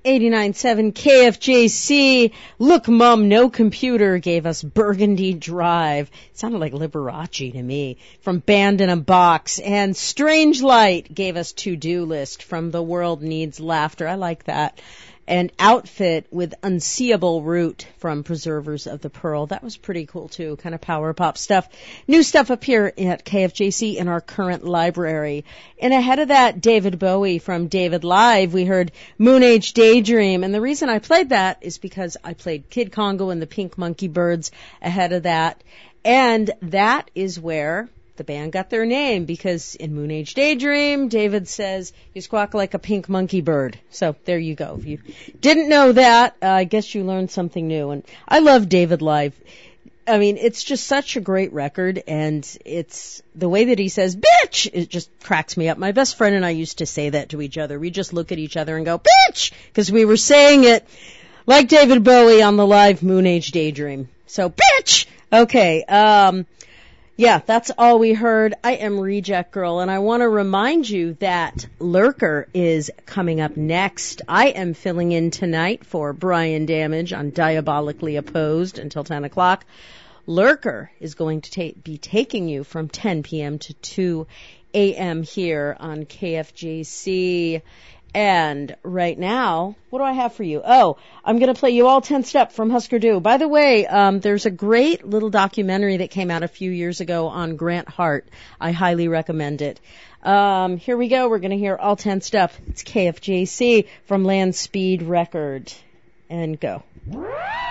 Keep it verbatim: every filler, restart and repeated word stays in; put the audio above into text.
eighty-nine point seven K F J C. Look, Mum, No Computer gave us Burgundy Drive. It sounded like Liberace to me. From Band in a Box. And Strange Light gave us To-Do List from The World Needs Laughter. I like that. And Outfit with Unseeable Route from Preservers of the Pearl. That was pretty cool, too. Kind of power pop stuff. New stuff up here at K F J C in our current library. And ahead of that, David Bowie from David Live. We heard Moon Age Daydream. And the reason I played that is because I played Kid Congo and the Pink Monkey Birds ahead of that. And that is where the band got their name, because in Moon Age Daydream, David says, you squawk like a pink monkey bird. So there you go. If you didn't know that, uh, I guess you learned something new. And I love David Live. I mean, it's just such a great record, and it's the way that he says, bitch, it just cracks me up. My best friend and I used to say that to each other. We just look at each other and go, bitch, because we were saying it like David Bowie on the live Moon Age Daydream. So, bitch! Okay, um... yeah, that's all we heard. I am Reject Girl, and I want to remind you that Lurker is coming up next. I am filling in tonight for Brian Damage on Diabolically Opposed until ten o'clock. Lurker is going to ta- be taking you from ten p.m. to two a.m. here on K F J C. And right now, what do I have for you? Oh, I'm going to play You All Tensed Up from Husker Du. By the way, um, there's a great little documentary that came out a few years ago on Grant Hart. I highly recommend it. Um, here we go. We're going to hear All Tensed Up. It's K F J C from Land Speed Record. And go.